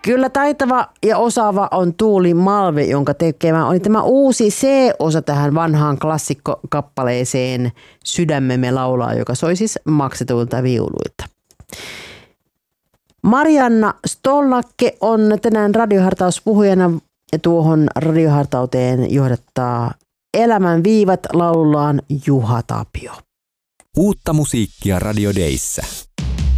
Kyllä taitava ja osaava on Tuuli Malve, jonka tekemä oli tämä uusi C-osa tähän vanhaan klassikkokappaleeseen Sydämemme laulaa, joka soi siis maksetuilta viuluilta. Marianna Stollakke on tänään radiohartauspuhujana ja tuohon radiohartauteen johdattaa Elämän viivat laulullaan Juha Tapio. Uutta musiikkia Radio Dayssä.